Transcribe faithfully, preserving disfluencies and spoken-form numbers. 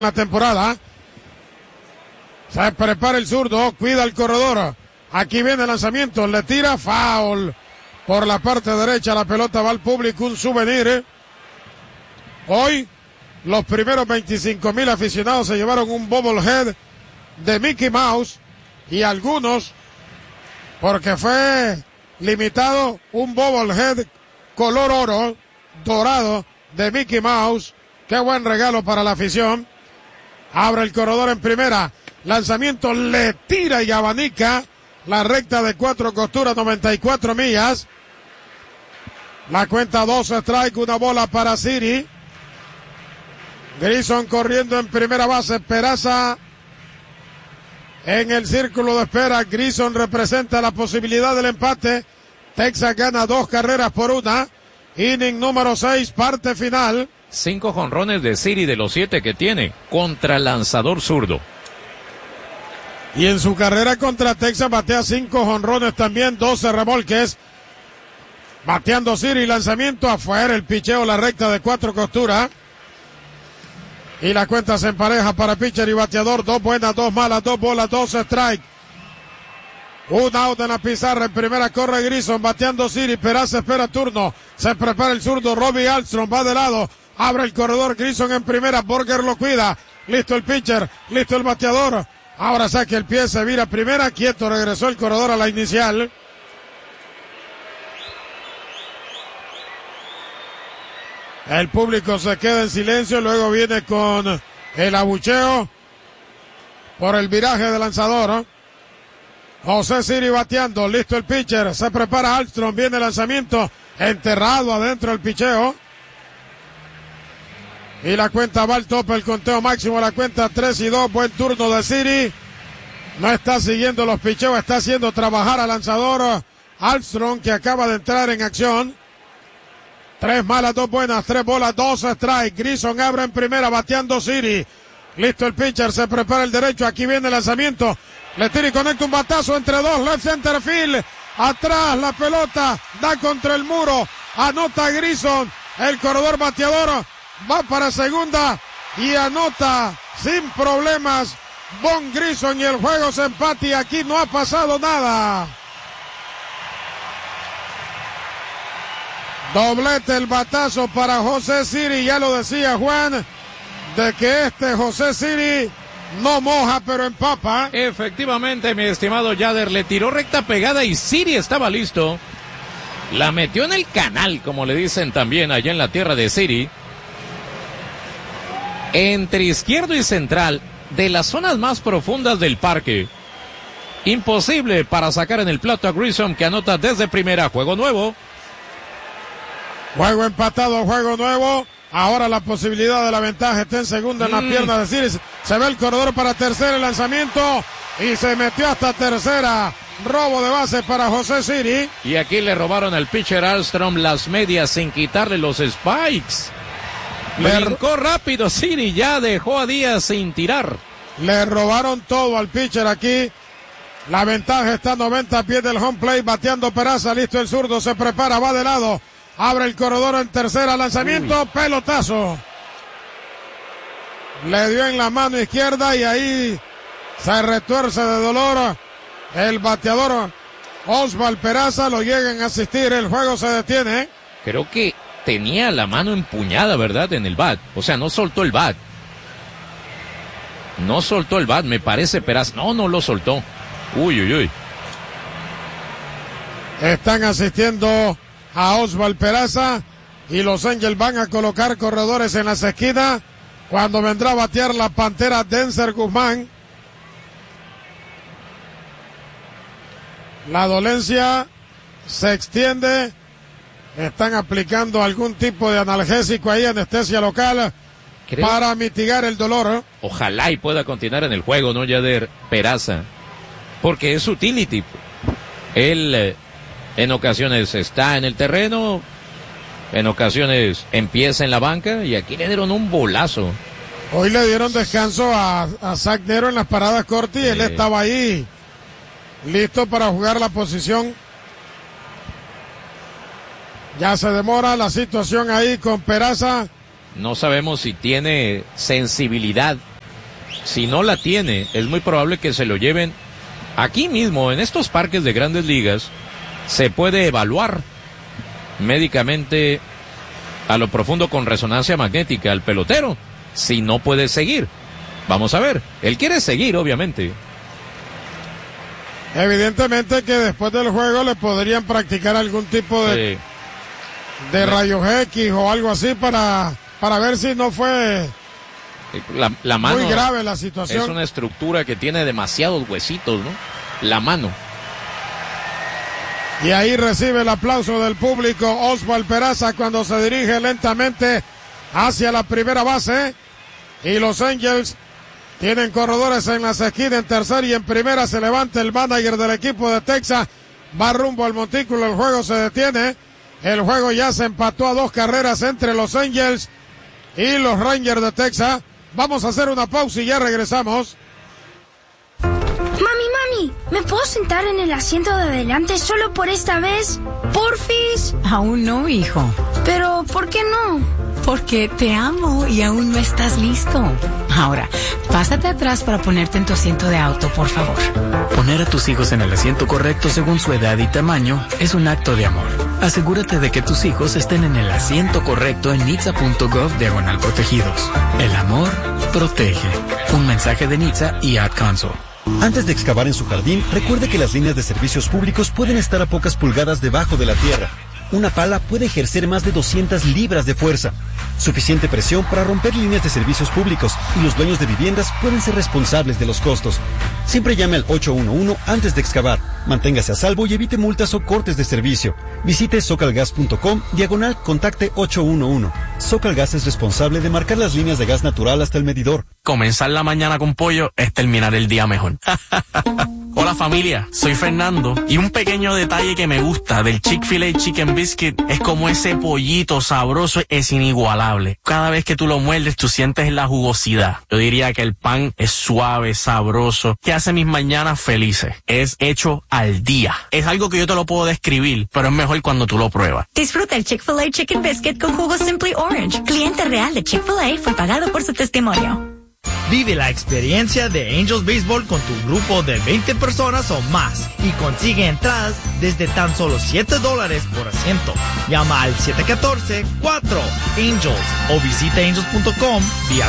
la temporada. Se prepara el zurdo, cuida el corredor. Aquí viene el lanzamiento, le tira, foul. Por la parte derecha la pelota va al público, un souvenir. Hoy los primeros veinticinco mil aficionados se llevaron un bobblehead de Mickey Mouse y algunos, porque fue limitado, un bobblehead color oro, dorado de Mickey Mouse. Qué buen regalo para la afición. Abre el corredor en primera. Lanzamiento, le tira y abanica la recta de cuatro costuras, noventa y cuatro millas. La cuenta dos strike, una bola para City. Grison corriendo en primera base. Peraza en el círculo de espera. Grison representa la posibilidad del empate. Texas gana dos carreras por una. Inning número seis, parte final. Cinco jonrones de City de los siete que tiene contra lanzador zurdo. Y en su carrera contra Texas batea cinco jonrones también, doce remolques. Bateando City, lanzamiento afuera, el picheo, la recta de cuatro costuras. Y la cuenta se empareja para pitcher y bateador. Dos buenas, dos malas, dos bolas, dos strike. Un out en la pizarra, en primera corre Grison, bateando City. Peraza espera turno. Se prepara el zurdo, Robbie Alstrom va de lado. Abre el corredor, Grison en primera, Borger lo cuida. Listo el pitcher, listo el bateador. Ahora saque el pie, se vira primera, quieto, regresó el corredor a la inicial. El público se queda en silencio, luego viene con el abucheo por el viraje del lanzador. José Siri bateando, listo el pitcher, se prepara Alstrom, viene el lanzamiento, enterrado adentro el picheo. Y la cuenta va al tope, el conteo máximo, la cuenta tres y dos, buen turno de City. No está siguiendo los picheos, está haciendo trabajar al lanzador Alstrom, que acaba de entrar en acción. Tres malas, dos buenas, tres bolas, dos strike. Grison abre en primera, bateando City. Listo el pitcher, se prepara el derecho, aquí viene el lanzamiento. Le tira y conecta un batazo entre dos, left center field. Atrás la pelota, da contra el muro, anota Grison, el corredor bateador. Va para segunda y anota sin problemas Von Grison y el juego se empata y aquí no ha pasado nada. Doblete el batazo para José Siri, ya lo decía Juan, de que este José Siri no moja pero empapa. Efectivamente, mi estimado Yader, le tiró recta pegada y Siri estaba listo. La metió en el canal, como le dicen también allá en la tierra de Siri. Entre izquierdo y central, de las zonas más profundas del parque. Imposible para sacar en el plato a Grison, que anota desde primera. Juego nuevo. Juego empatado, juego nuevo. Ahora la posibilidad de la ventaja está en segunda en mm. la pierna de Siri. Se ve el corredor para tercera, el lanzamiento. Y se metió hasta tercera. Robo de base para José Siri. Y aquí le robaron al pitcher Alstrom las medias sin quitarle los spikes. Brincó rápido Siri, ya dejó a Díaz sin tirar. Le robaron todo al pitcher aquí. La ventaja está a noventa pies del home plate, bateando Peraza, listo el zurdo, se prepara, va de lado. Abre el corredor en tercera, lanzamiento, Uy. pelotazo. Le dio en la mano izquierda y ahí se retuerce de dolor el bateador Osval Peraza, lo llegan a asistir, el juego se detiene. Creo que tenía la mano empuñada, ¿verdad? En el bat. O sea, no soltó el bat. No soltó el bat, me parece Peraza. No, no lo soltó. Uy, uy, uy. Están asistiendo a Osval Peraza y los Angels van a colocar corredores en las esquinas cuando vendrá a batear la Pantera Denzer Guzmán. La dolencia se extiende. Están aplicando algún tipo de analgésico ahí, anestesia local, Creo... para mitigar el dolor. Ojalá y pueda continuar en el juego, ¿no, Yader? Peraza. Porque es utility. Él eh, en ocasiones está en el terreno, en ocasiones empieza en la banca y aquí le dieron un bolazo. Hoy le dieron descanso a, a Zach Nero en las paradas cortas y eh... él estaba ahí, listo para jugar la posición. Ya se demora la situación ahí con Peraza. No sabemos si tiene sensibilidad si no la tiene, es muy probable que se lo lleven aquí mismo, en estos parques de Grandes Ligas. Se puede evaluar médicamente a lo profundo con resonancia magnética al pelotero, si no puede seguir. Vamos a ver, él quiere seguir, obviamente. Evidentemente que después del juego le podrían practicar algún tipo de, sí. de rayos X o algo así para, para ver si no fue la, la mano, muy grave la situación. Es una estructura que tiene demasiados huesitos, ¿no? La mano. Y ahí recibe el aplauso del público Oswald Peraza cuando se dirige lentamente hacia la primera base. Y los Angels tienen corredores en las esquinas, en tercera y en primera. Se levanta el manager del equipo de Texas. Va rumbo al montículo. El juego se detiene. El juego ya se empató a dos carreras entre los Angels y los Rangers de Texas. Vamos a hacer una pausa y ya regresamos. Mami, mami, ¿me puedo sentar en el asiento de adelante solo por esta vez? ¿Porfis? Aún no, hijo. Pero, ¿por qué no? Porque te amo y aún no estás listo. Ahora, pásate atrás para ponerte en tu asiento de auto, por favor. Poner a tus hijos en el asiento correcto según su edad y tamaño es un acto de amor. Asegúrate de que tus hijos estén en el asiento correcto en nitsa punto gov diagonal protegidos. El amor protege. Un mensaje de Nitsa y Ad Council. Antes de excavar en su jardín, recuerde que las líneas de servicios públicos pueden estar a pocas pulgadas debajo de la tierra. Una pala puede ejercer más de doscientas libras de fuerza. Suficiente presión para romper líneas de servicios públicos y los dueños de viviendas pueden ser responsables de los costos. Siempre llame al ocho uno uno antes de excavar. Manténgase a salvo y evite multas o cortes de servicio. Visite socalgas punto com diagonal contacte ocho uno uno. Socalgas es responsable de marcar las líneas de gas natural hasta el medidor. Comenzar la mañana con pollo es terminar el día mejor. Hola familia, soy Fernando y un pequeño detalle que me gusta del Chick-fil-A Chicken Biscuit es como ese pollito sabroso es inigualable. Cada vez que tú lo muerdes tú sientes la jugosidad. Yo diría que el pan es suave, sabroso, que hace mis mañanas felices. Es hecho al día. Es algo que yo te lo puedo describir, pero es mejor cuando tú lo pruebas. Disfruta el Chick-fil-A Chicken Biscuit con jugo Simply Orange. Cliente real de Chick-fil-A fue pagado por su testimonio. Vive la experiencia de Angels Baseball con tu grupo de veinte personas o más y consigue entradas desde tan solo siete dólares por asiento. Llama al siete uno cuatro cuatro Angels o visita angels punto com vía